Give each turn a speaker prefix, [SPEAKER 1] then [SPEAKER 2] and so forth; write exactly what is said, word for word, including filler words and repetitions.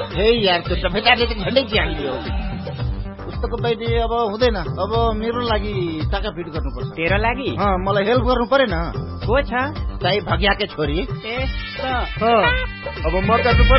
[SPEAKER 1] हे यार त्यो चपेटाले त झन्डै च्यालियो पुस्तकको बाइडी अब हुँदैन अब मेरो लागि टाका फिट गर्नुपर्छ
[SPEAKER 2] तेरो लागि
[SPEAKER 1] मलाई हेल्प गर्नु परेन
[SPEAKER 2] को छ
[SPEAKER 1] चाहिँ भग्याकै छोरी
[SPEAKER 2] ए
[SPEAKER 1] अब म गर्नु पर्यो